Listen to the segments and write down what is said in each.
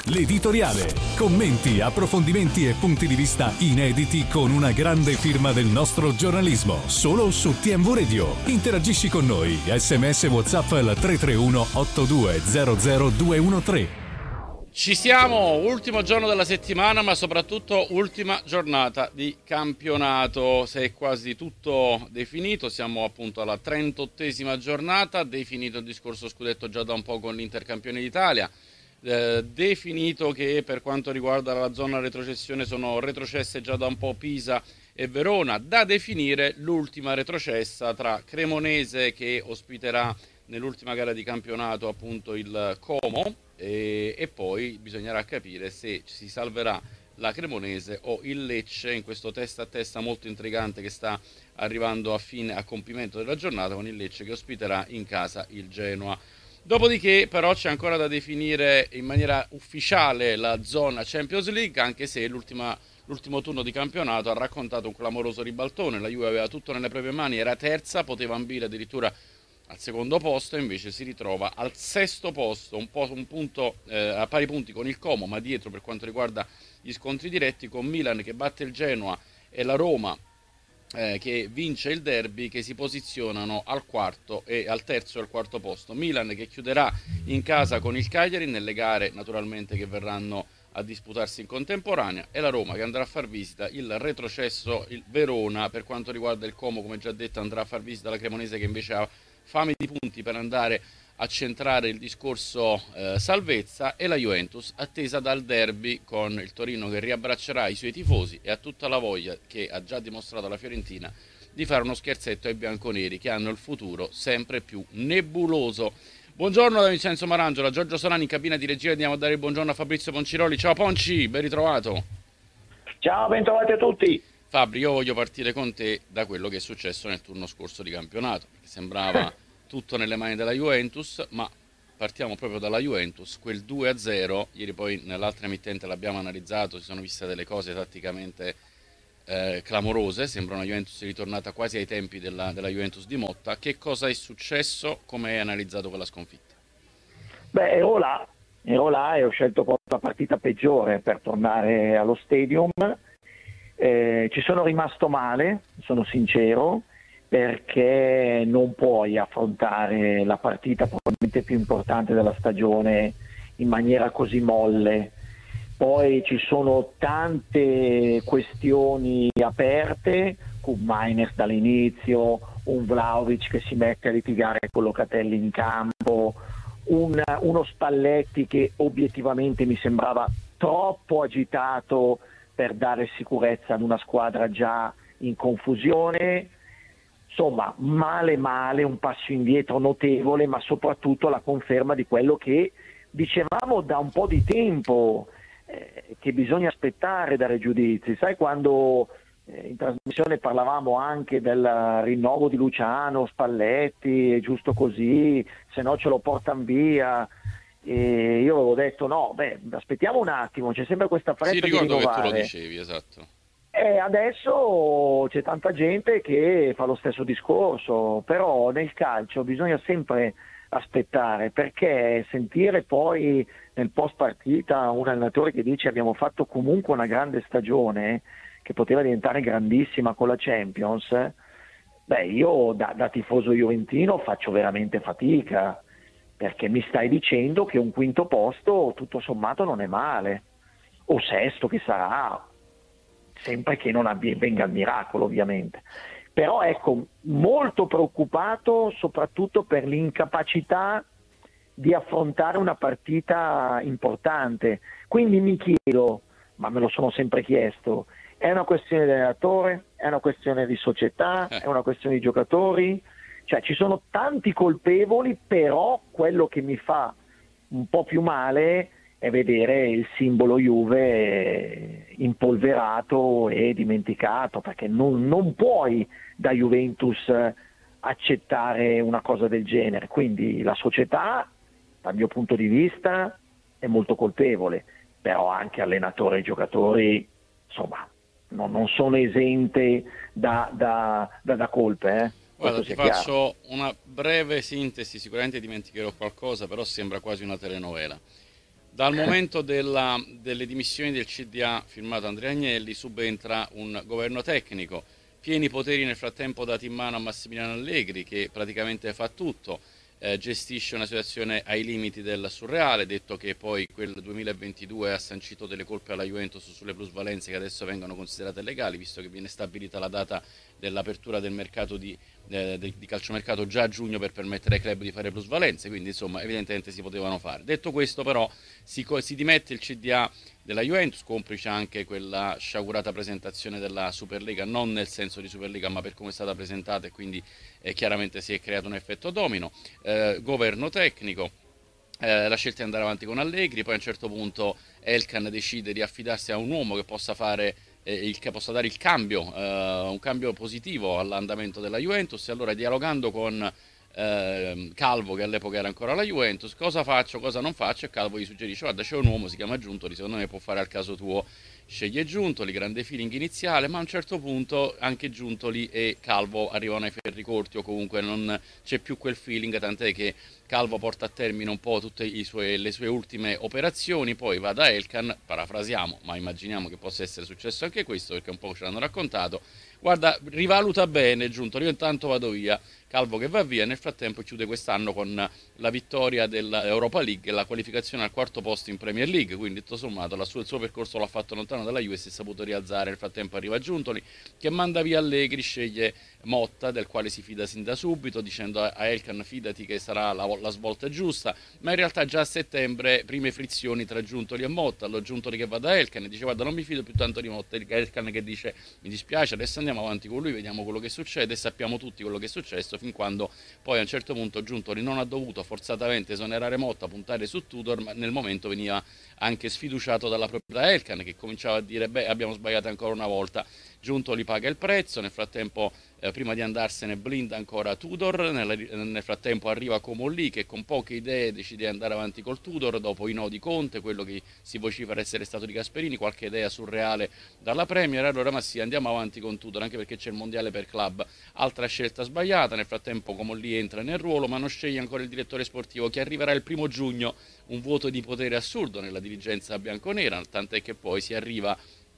L'editoriale. Commenti, approfondimenti e punti di vista inediti con una grande firma del nostro giornalismo. Solo su TMV Radio. Interagisci con noi. SMS WhatsApp al 331 8200 213. Ci siamo, ultimo giorno della settimana, ma soprattutto ultima giornata di campionato. Se è quasi tutto definito, siamo appunto alla 38esima giornata, definito il discorso scudetto già da un po' con l'Inter campione d'Italia, definito che per quanto riguarda la zona retrocessione sono retrocesse già da un po' Pisa e Verona, da definire l'ultima retrocessa tra Cremonese, che ospiterà nell'ultima gara di campionato appunto il Como, e poi bisognerà capire se si salverà la Cremonese o il Lecce in questo testa a testa molto intrigante che sta arrivando a compimento della giornata, con il Lecce che ospiterà in casa il Genoa. Dopodiché però c'è ancora da definire in maniera ufficiale la zona Champions League, anche se l'ultimo turno di campionato ha raccontato un clamoroso ribaltone. La Juve aveva tutto nelle proprie mani, era terza, poteva ambire addirittura al secondo posto, invece si ritrova al sesto posto, un punto a pari punti con il Como, ma dietro per quanto riguarda gli scontri diretti, con Milan che batte il Genoa e la Roma che vince il derby, che si posizionano al terzo e al quarto posto. Milan che chiuderà in casa con il Cagliari nelle gare naturalmente che verranno a disputarsi in contemporanea, e la Roma che andrà a far visita il retrocesso, il Verona. Per quanto riguarda il Como, come già detto, andrà a far visita alla Cremonese, che invece ha fame di punti per andare a centrare il discorso salvezza, e la Juventus attesa dal derby, con il Torino che riabbraccerà i suoi tifosi e ha tutta la voglia, che ha già dimostrato la Fiorentina, di fare uno scherzetto ai bianconeri, che hanno il futuro sempre più nebuloso. Buongiorno da Vincenzo Marangiola, Giorgio Solani in cabina di regia. Andiamo a dare il buongiorno a Fabrizio Ponciroli. Ciao Ponci, ben ritrovato. Ciao, bentrovati a tutti. Fabri, io voglio partire con te da quello che è successo nel turno scorso di campionato, perché sembrava tutto nelle mani della Juventus, ma partiamo proprio dalla Juventus. Quel 2-0, ieri poi nell'altra emittente l'abbiamo analizzato, si sono viste delle cose tatticamente clamorose, sembra una Juventus ritornata quasi ai tempi della Juventus di Motta. Che cosa è successo? Come hai analizzato quella sconfitta? Beh, ero là e ho scelto proprio la partita peggiore per tornare allo stadium. Ci sono rimasto male, sono sincero, perché non puoi affrontare la partita probabilmente più importante della stagione in maniera così molle. Poi ci sono tante questioni aperte, con Mainers dall'inizio, un Vlahovic che si mette a litigare con Locatelli in campo, uno Spalletti che obiettivamente mi sembrava troppo agitato per dare sicurezza ad una squadra già in confusione. Insomma, male, un passo indietro notevole, ma soprattutto la conferma di quello che dicevamo da un po' di tempo, che bisogna aspettare dare giudizi. Sai, quando in trasmissione parlavamo anche del rinnovo di Luciano, Spalletti, è giusto così, se no ce lo portano via. E io avevo detto no, aspettiamo un attimo, c'è sempre questa fretta di rinnovare. Ricordo che tu lo dicevi, esatto. E adesso c'è tanta gente che fa lo stesso discorso, però nel calcio bisogna sempre aspettare, perché sentire poi nel post partita un allenatore che dice abbiamo fatto comunque una grande stagione che poteva diventare grandissima con la Champions, io da tifoso juventino faccio veramente fatica, perché mi stai dicendo che un quinto posto tutto sommato non è male, o sesto che sarà, sempre che non venga il miracolo ovviamente. Però ecco, molto preoccupato soprattutto per l'incapacità di affrontare una partita importante. Quindi mi chiedo, ma me lo sono sempre chiesto, è una questione di allenatore, è una questione di società, è una questione di giocatori? Cioè ci sono tanti colpevoli, però quello che mi fa un po' più male è vedere il simbolo Juve impolverato e dimenticato, perché non puoi da Juventus accettare una cosa del genere. Quindi la società, dal mio punto di vista, è molto colpevole, però anche allenatore e giocatori, insomma, non sono esente da colpe. Guarda, ti faccio una breve sintesi, sicuramente dimenticherò qualcosa, però sembra quasi una telenovela. Dal momento delle dimissioni del CDA firmato Andrea Agnelli subentra un governo tecnico, pieni poteri nel frattempo dati in mano a Massimiliano Allegri, che praticamente fa tutto, gestisce una situazione ai limiti del surreale, detto che poi quel 2022 ha sancito delle colpe alla Juventus sulle plusvalenze che adesso vengono considerate legali, visto che viene stabilita la data dell'apertura del mercato di calciomercato già a giugno per permettere ai club di fare plusvalenze, quindi insomma evidentemente si potevano fare. Detto questo però si dimette il CDA della Juventus, complice anche quella sciagurata presentazione della Superlega, non nel senso di Superlega ma per come è stata presentata, e quindi chiaramente si è creato un effetto domino. Governo tecnico, la scelta di andare avanti con Allegri, poi a un certo punto Elkann decide di affidarsi a un uomo che possa fare che possa dare il cambio, un cambio positivo all'andamento della Juventus, e allora dialogando con Calvo, che all'epoca era ancora alla Juventus, cosa faccio, cosa non faccio, e Calvo gli suggerisce: guarda, c'è un uomo, si chiama Giuntoli, secondo me può fare al caso tuo. Sceglie Giuntoli, grande feeling iniziale, ma a un certo punto anche Giuntoli e Calvo arrivano ai ferri corti, o comunque non c'è più quel feeling, tant'è che Calvo porta a termine un po' tutte le sue ultime operazioni, poi va da Elkann, parafrasiamo, ma immaginiamo che possa essere successo anche questo, perché un po' ce l'hanno raccontato: guarda, rivaluta bene Giuntoli, io intanto vado via. Calvo che va via, nel frattempo chiude quest'anno con la vittoria dell'Europa League e la qualificazione al quarto posto in Premier League, quindi tutto sommato il suo percorso l'ha fatto lontano dalla Juve e si è saputo rialzare. Nel frattempo arriva Giuntoli, che manda via Allegri, sceglie Motta, del quale si fida sin da subito, dicendo a Elkann: fidati che sarà la svolta giusta, ma in realtà già a settembre prime frizioni tra Giuntoli e Motta. Allora Giuntoli che va da Elkann e dice: guarda, non mi fido più tanto di Motta. Elkann che dice: mi dispiace, adesso andiamo avanti con lui, vediamo quello che succede, e sappiamo tutti quello che è successo, fin quando poi a un certo punto Giuntoli non ha dovuto forzatamente esonerare Motta, puntare su Tudor, ma nel momento veniva anche sfiduciato dalla proprietà Elkann, che cominciava a dire: beh, abbiamo sbagliato ancora una volta. Giuntoli paga il prezzo, nel frattempo prima di andarsene blinda ancora Tudor, nel frattempo arriva Comolli, che con poche idee decide di andare avanti col Tudor dopo i no di Conte, quello che si vocifera essere stato di Gasperini, qualche idea surreale dalla Premier. Allora ma sì, andiamo avanti con Tudor, anche perché c'è il mondiale per club. Altra scelta sbagliata, nel frattempo Comolli entra nel ruolo, ma non sceglie ancora il direttore sportivo, che arriverà il 1° giugno, un vuoto di potere assurdo nella dirigenza bianconera, tant'è che poi si arriva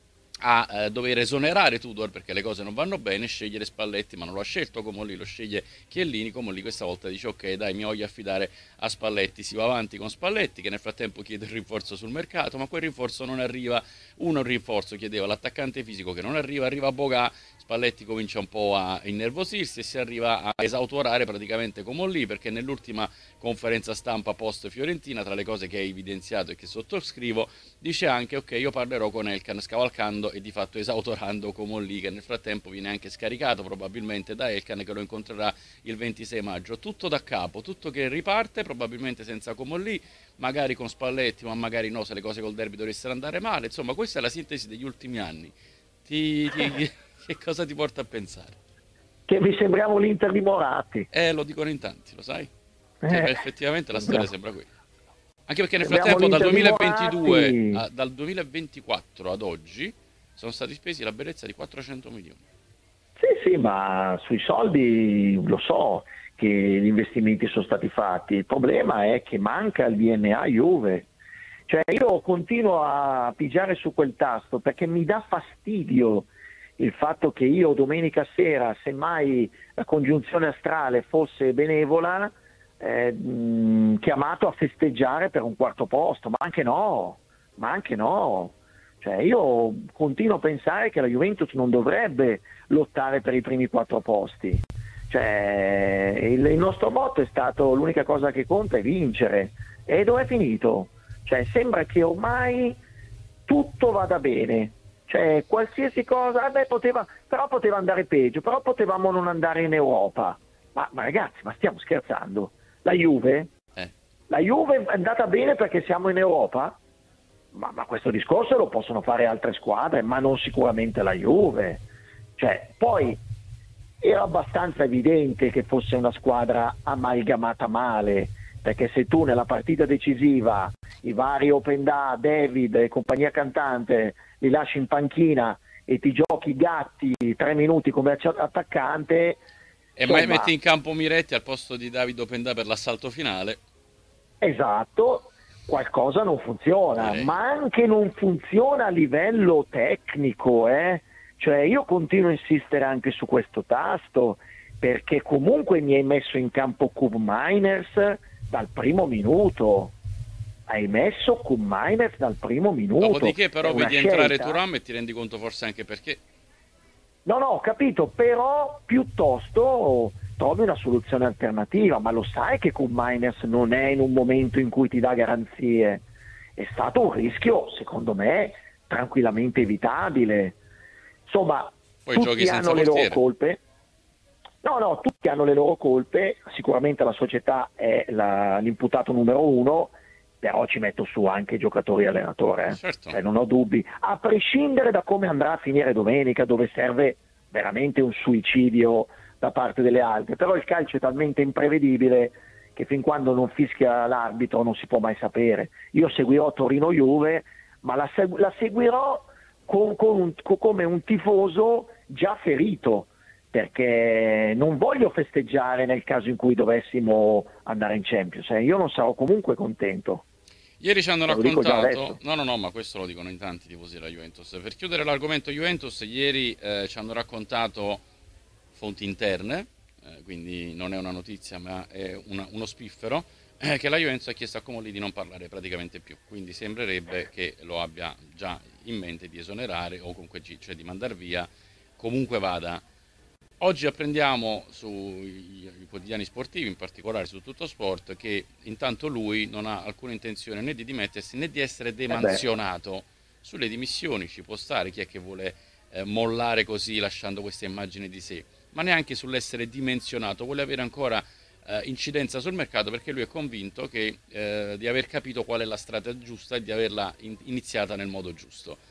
a dover esonerare Tudor perché le cose non vanno bene, scegliere Spalletti, ma non lo ha scelto Comolli, lo sceglie Chiellini. Comolli questa volta dice: ok, dai, mi voglio affidare a Spalletti. Si va avanti con Spalletti, che nel frattempo chiede il rinforzo sul mercato, ma quel rinforzo non arriva. Un rinforzo chiedeva l'attaccante fisico, che non arriva Bogà. Spalletti comincia un po' a innervosirsi e si arriva a esautorare praticamente Comolli, perché nell'ultima conferenza stampa post Fiorentina, tra le cose che ha evidenziato e che sottoscrivo, dice anche: ok, io parlerò con Elkann, scavalcando e di fatto esautorando Comolli, che nel frattempo viene anche scaricato probabilmente da Elkann, che lo incontrerà il 26 maggio. Tutto da capo, tutto che riparte, probabilmente senza Comolli, magari con Spalletti, ma magari no, se le cose col derby dovessero andare male. Insomma, questa è la sintesi degli ultimi anni. Che cosa ti porta a pensare? Che vi sembriamo l'Inter di Moratti. Lo dicono in tanti, lo sai? Effettivamente la storia sembra quella. Anche perché nel Sembriamo frattempo dal l'Inter di 2022 dal 2024 ad oggi sono stati spesi la bellezza di 400 milioni. Sì, ma sui soldi lo so che gli investimenti sono stati fatti. Il problema è che manca il DNA Juve. Cioè io continuo a pigiare su quel tasto perché mi dà fastidio il fatto che io domenica sera, semmai la congiunzione astrale fosse benevola, chiamato a festeggiare per un quarto posto, ma anche no. Cioè io continuo a pensare che la Juventus non dovrebbe lottare per i primi 4 posti. Cioè il nostro motto è stato: l'unica cosa che conta è vincere. E dove è finito? Cioè sembra che ormai tutto vada bene. Cioè qualsiasi cosa, poteva andare peggio, però potevamo non andare in Europa. Ma ragazzi, ma stiamo scherzando? La Juve è andata bene perché siamo in Europa? Ma questo discorso lo possono fare altre squadre, ma non sicuramente la Juve. Cioè, poi era abbastanza evidente che fosse una squadra amalgamata male, perché se tu nella partita decisiva i vari Openda, David e compagnia cantante li lasci in panchina e ti giochi Gatti 3 minuti come attaccante, e mai metti in campo Miretti al posto di David Openda per l'assalto finale. Esatto, qualcosa non funziona, ma anche non funziona a livello tecnico, Cioè io continuo a insistere anche su questo tasto, perché comunque mi hai messo in campo Koop Meiners dal primo minuto. Hai messo Koop Meiners dal primo minuto. Dopodiché però vedi entrare Thuram e ti rendi conto forse anche perché. No, ho capito, però piuttosto trovi una soluzione alternativa, ma lo sai che Koop Meiners non è in un momento in cui ti dà garanzie. È stato un rischio, secondo me, tranquillamente evitabile. Insomma, poi tutti hanno le loro colpe. No, tutti hanno le loro colpe, sicuramente la società è l'imputato numero uno, però ci metto su anche i giocatori e allenatore, Certo. Non ho dubbi, a prescindere da come andrà a finire domenica, dove serve veramente un suicidio da parte delle altre, però il calcio è talmente imprevedibile che fin quando non fischia l'arbitro non si può mai sapere. Io seguirò Torino-Juve, ma la seguirò come un tifoso già ferito, perché non voglio festeggiare nel caso in cui dovessimo andare in Champions, io non sarò comunque contento. Ieri ci hanno raccontato, no, ma questo lo dicono in tanti tifosi della Juventus. Per chiudere l'argomento Juventus, ieri ci hanno raccontato fonti interne, quindi non è una notizia ma è uno spiffero, che la Juventus ha chiesto a Comolli di non parlare praticamente più, quindi sembrerebbe che lo abbia già in mente di esonerare o comunque cioè di mandar via, comunque vada. Oggi apprendiamo sui quotidiani sportivi, in particolare su Tutto Sport, che intanto lui non ha alcuna intenzione né di dimettersi né di essere demansionato. Sulle dimissioni ci può stare chi è che vuole mollare così lasciando questa immagine di sé, ma neanche sull'essere dimensionato, vuole avere ancora incidenza sul mercato, perché lui è convinto che, di aver capito qual è la strada giusta e di averla iniziata nel modo giusto.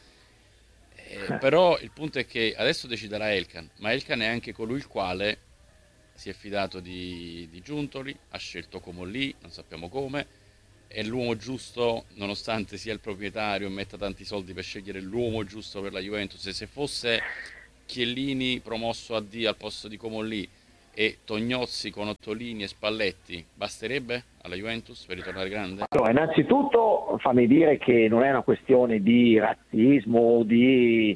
Però il punto è che adesso deciderà Elkan, ma Elkan è anche colui il quale si è fidato di Giuntoli, ha scelto Comolli, non sappiamo come, è l'uomo giusto nonostante sia il proprietario e metta tanti soldi per scegliere l'uomo giusto per la Juventus. E se fosse Chiellini promosso a D al posto di Comolli e Tognozzi con Ottolini e Spalletti, basterebbe alla Juventus per ritornare grande? Allora, innanzitutto fammi dire che non è una questione di razzismo, di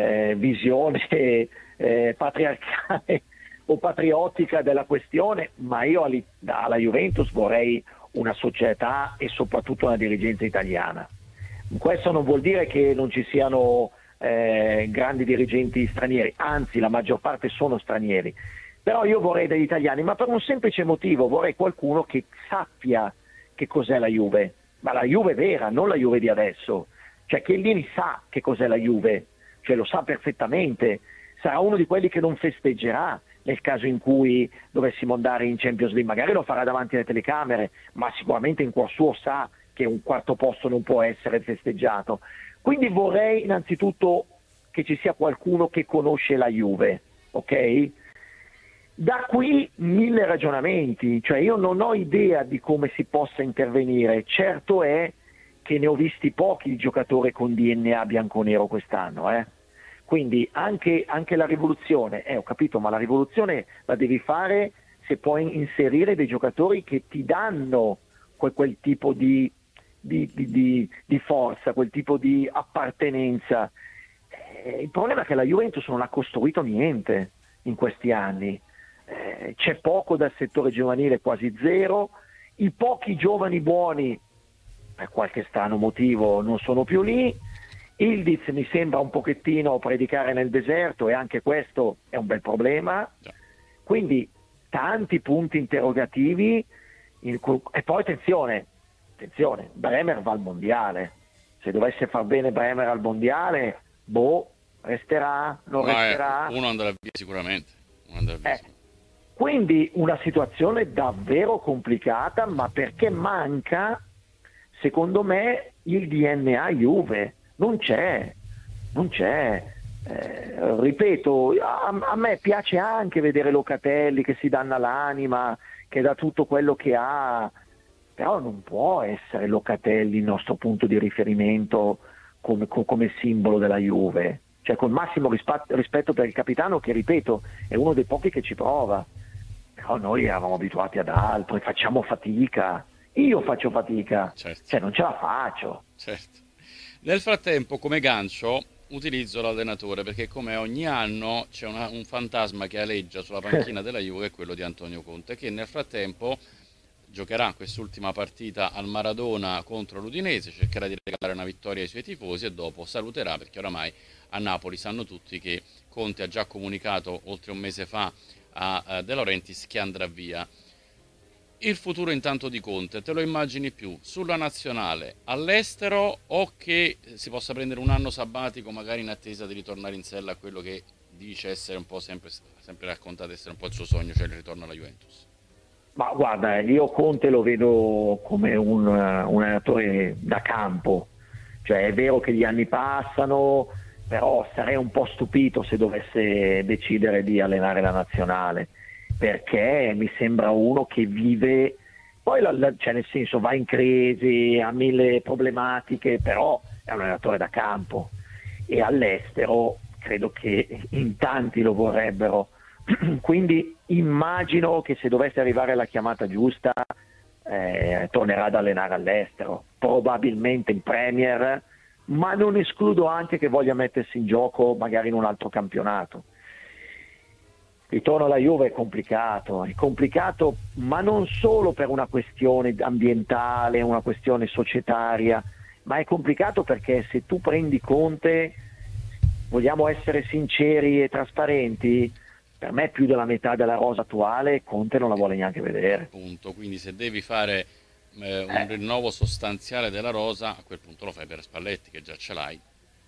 visione patriarcale o patriottica della questione, ma io alla Juventus vorrei una società e soprattutto una dirigenza italiana. Questo non vuol dire che non ci siano grandi dirigenti stranieri, anzi la maggior parte sono stranieri. Però io vorrei degli italiani, ma per un semplice motivo, vorrei qualcuno che sappia che cos'è la Juve, ma la Juve vera, non la Juve di adesso. Cioè Chiellini sa che cos'è la Juve, cioè lo sa perfettamente, sarà uno di quelli che non festeggerà nel caso in cui dovessimo andare in Champions League, magari lo farà davanti alle telecamere, ma sicuramente in cuor suo sa che un quarto posto non può essere festeggiato. Quindi vorrei innanzitutto che ci sia qualcuno che conosce la Juve, ok? Da qui 1000 ragionamenti, cioè io non ho idea di come si possa intervenire, certo è che ne ho visti pochi di giocatori con DNA bianconero quest'anno, Quindi anche la rivoluzione, ho capito, ma la rivoluzione la devi fare se puoi inserire dei giocatori che ti danno quel tipo di forza, quel tipo di appartenenza. Il problema è che la Juventus non ha costruito niente in questi anni. C'è poco dal settore giovanile, quasi zero, i pochi giovani buoni per qualche strano motivo non sono più lì, Ildiz mi sembra un pochettino predicare nel deserto e anche questo è un bel problema, quindi tanti punti interrogativi e poi attenzione, Bremer va al mondiale, se dovesse far bene Bremer al mondiale, resterà, non resterà? Uno andrà via sicuramente. Quindi una situazione davvero complicata, ma perché manca, secondo me, il DNA Juve. Non c'è. Ripeto, a me piace anche vedere Locatelli che si danna l'anima, che dà tutto quello che ha, però non può essere Locatelli il nostro punto di riferimento come simbolo della Juve. Cioè, con massimo rispetto per il capitano, che ripeto è uno dei pochi che ci prova, però noi eravamo abituati ad altro e facciamo fatica, io faccio fatica, Certo. cioè non ce la faccio. Certo. Nel frattempo, come gancio, utilizzo l'allenatore perché come ogni anno c'è un fantasma che aleggia sulla panchina della Juve, che è quello di Antonio Conte, che nel frattempo giocherà quest'ultima partita al Maradona contro l'Udinese, cercherà di regalare una vittoria ai suoi tifosi e dopo saluterà, perché oramai a Napoli sanno tutti che Conte ha già comunicato oltre un mese fa a De Laurentiis che andrà via. Il futuro intanto di Conte, te lo immagini più sulla nazionale, all'estero, o che si possa prendere un anno sabbatico magari in attesa di ritornare in sella a quello che dice essere un po' sempre raccontato essere un po' il suo sogno, cioè il ritorno alla Juventus? Ma guarda, io Conte lo vedo come un allenatore da campo, cioè è vero che gli anni passano, però sarei un po' stupito se dovesse decidere di allenare la nazionale, perché mi sembra uno che vive, poi cioè nel senso va in crisi, ha mille problematiche, però è un allenatore da campo e all'estero credo che in tanti lo vorrebbero. Quindi immagino che se dovesse arrivare la chiamata giusta tornerà ad allenare all'estero, probabilmente in Premier, ma non escludo anche che voglia mettersi in gioco magari in un altro campionato. Il ritorno alla Juve è complicato, ma non solo per una questione ambientale, una questione societaria, ma è complicato perché se tu prendi Conte, vogliamo essere sinceri e trasparenti, per me più della metà della rosa attuale Conte non la vuole neanche vedere. Appunto, quindi se devi fare un rinnovo sostanziale della rosa, a quel punto lo fai per Spalletti, che già ce l'hai.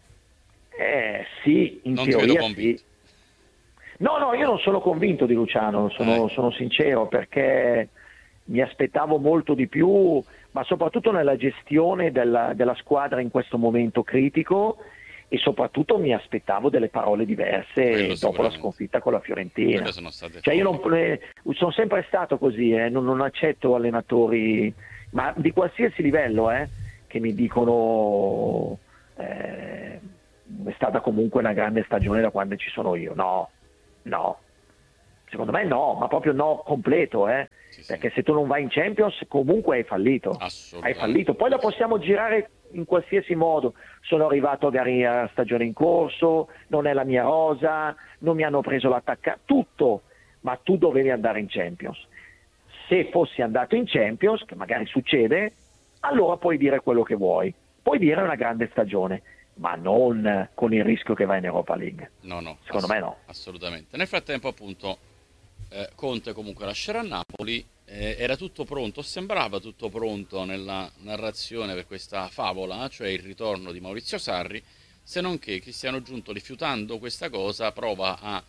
Sì, in non teoria ti vedo convinto. Sì. No, io non sono convinto di Luciano, sono sincero, perché mi aspettavo molto di più, ma soprattutto nella gestione della squadra in questo momento critico, e soprattutto mi aspettavo delle parole diverse dopo la sconfitta con la Fiorentina. Cioè io sono sempre stato così, non accetto allenatori, ma di qualsiasi livello, che mi dicono è stata comunque una grande stagione da quando ci sono io. No, secondo me no, ma proprio no completo, perché se tu non vai in Champions comunque hai fallito. Poi la possiamo girare in qualsiasi modo. Sono arrivato magari a stagione in corso, non è la mia rosa, non mi hanno preso l'attaccante, tutto, ma tu dovevi andare in Champions. Se fossi andato in Champions, che magari succede, allora puoi dire quello che vuoi, puoi dire una grande stagione, ma non con il rischio che vai in Europa League. No, secondo me no. Assolutamente. Nel frattempo appunto Conte comunque lascerà Napoli, era tutto pronto, sembrava tutto pronto nella narrazione per questa favola, cioè il ritorno di Maurizio Sarri, se non che Cristiano Giuntoli, fiutando questa cosa, prova a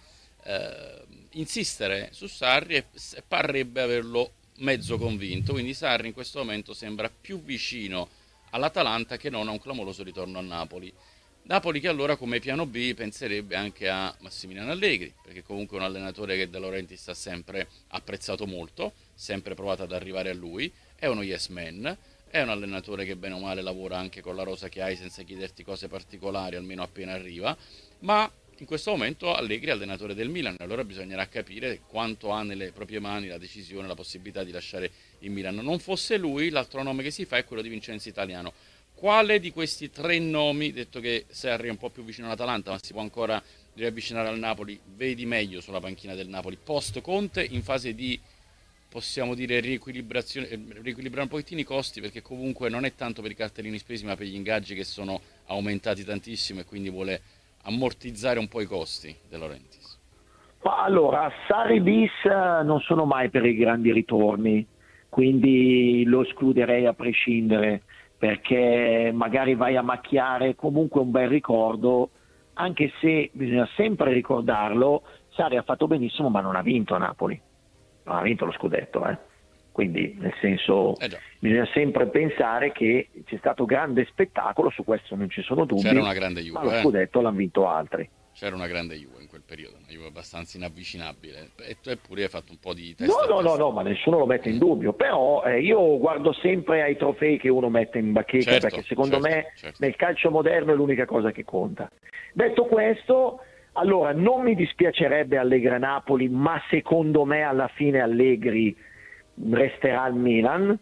insistere su Sarri e parrebbe averlo mezzo convinto, quindi Sarri in questo momento sembra più vicino all'Atalanta che non a un clamoroso ritorno a Napoli. Napoli che allora come piano B penserebbe anche a Massimiliano Allegri, perché comunque è un allenatore che De Laurentiis ha sempre apprezzato molto, sempre provato ad arrivare a lui, è uno yes man, è un allenatore che bene o male lavora anche con la rosa che hai senza chiederti cose particolari, almeno appena arriva, ma in questo momento Allegri è allenatore del Milan, allora bisognerà capire quanto ha nelle proprie mani la decisione, la possibilità di lasciare il Milan. Non fosse lui, l'altro nome che si fa è quello di Vincenzo Italiano. Quale di questi tre nomi, detto che Sarri è un po' più vicino all'Atalanta, ma si può ancora riavvicinare al Napoli, vedi meglio sulla panchina del Napoli post Conte in fase di, possiamo dire, riequilibrare un pochettino i costi, perché comunque non è tanto per i cartellini spesi ma per gli ingaggi che sono aumentati tantissimo e quindi vuole ammortizzare un po' i costi De Laurentiis? Ma allora, Sarri bis non sono mai per i grandi ritorni, quindi lo escluderei a prescindere, perché magari vai a macchiare comunque un bel ricordo, anche se bisogna sempre ricordarlo, Sarri ha fatto benissimo ma non ha vinto a Napoli, non ha vinto lo scudetto, quindi nel senso bisogna sempre pensare che c'è stato grande spettacolo, su questo non ci sono dubbi. C'era una grande Juve, ma lo scudetto l'hanno vinto altri. C'era una grande Juve in quel periodo, una Juve abbastanza inavvicinabile, eppure hai fatto un po' di testa. No, ma nessuno lo mette in dubbio, però io guardo sempre ai trofei che uno mette in bacheca, perché secondo me nel calcio moderno è l'unica cosa che conta. Detto questo, allora non mi dispiacerebbe Allegri a Napoli, ma secondo me alla fine Allegri resterà al Milan,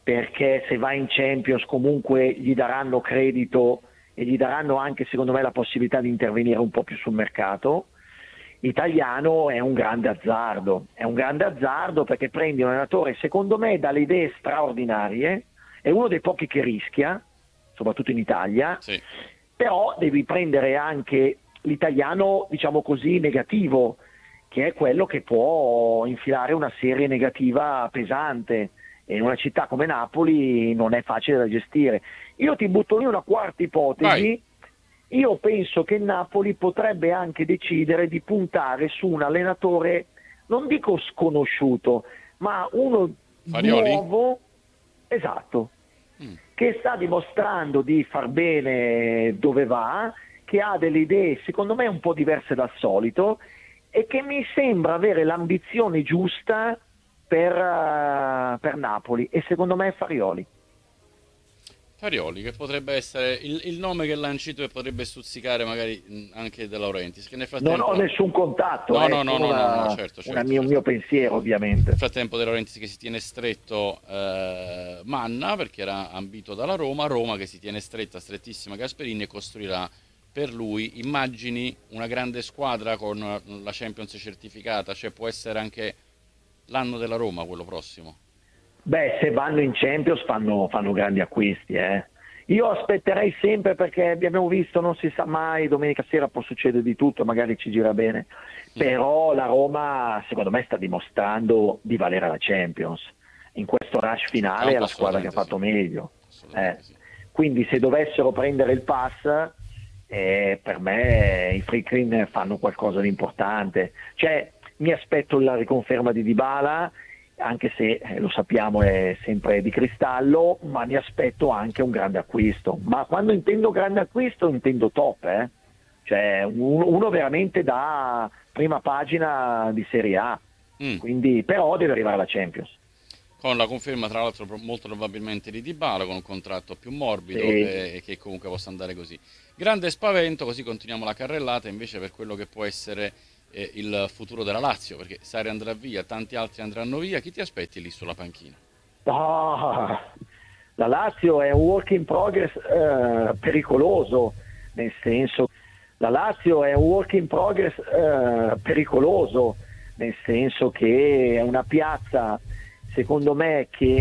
perché se va in Champions comunque gli daranno credito e gli daranno anche, secondo me, la possibilità di intervenire un po' più sul mercato. Italiano è un grande azzardo perché prendi un allenatore, secondo me, dalle idee straordinarie, è uno dei pochi che rischia, soprattutto in Italia, Sì. però devi prendere anche l'italiano, diciamo così, negativo, che è quello che può infilare una serie negativa pesante, e in una città come Napoli non è facile da gestire. Io ti butto lì una quarta ipotesi. Vai. Io penso che il Napoli potrebbe anche decidere di puntare su un allenatore, non dico sconosciuto, ma uno Farioli? nuovo, esatto, che sta dimostrando di far bene dove va, che ha delle idee secondo me un po' diverse dal solito e che mi sembra avere l'ambizione giusta per Napoli, e secondo me è Farioli. Farioli, che potrebbe essere il nome che lanci tu e potrebbe stuzzicare magari anche De Laurentiis, che nel frattempo... Non ho nessun contatto, No, certo. Un mio pensiero, ovviamente. Nel frattempo De Laurentiis che si tiene stretto Manna, perché era ambito dalla Roma che si tiene strettissima Gasperini, e costruirà per lui, immagini, una grande squadra con la Champions certificata, cioè può essere anche l'anno della Roma quello prossimo. Beh, se vanno in Champions fanno grandi acquisti. Io aspetterei sempre, perché abbiamo visto, non si sa mai, domenica sera può succedere di tutto, magari ci gira bene, però la Roma secondo me sta dimostrando di valere la Champions. In questo rush finale è la squadra che ha fatto meglio. Sì. Quindi se dovessero prendere il pass, per me i Friedkin fanno qualcosa di importante. Cioè, mi aspetto la riconferma di Dybala, anche se lo sappiamo è sempre di cristallo, ma mi aspetto anche un grande acquisto. Ma quando intendo grande acquisto intendo top, cioè uno veramente da prima pagina di Serie A. Quindi, però deve arrivare alla Champions. Con la conferma, tra l'altro, molto probabilmente di Dybala, con un contratto più morbido, Sì. e che comunque possa andare così. Grande spavento, così continuiamo la carrellata, invece, per quello che può essere il futuro della Lazio, perché Sarri andrà via, tanti altri andranno via. Chi ti aspetti lì sulla panchina? La Lazio è un work in progress pericoloso, nel senso che è una piazza, secondo me, che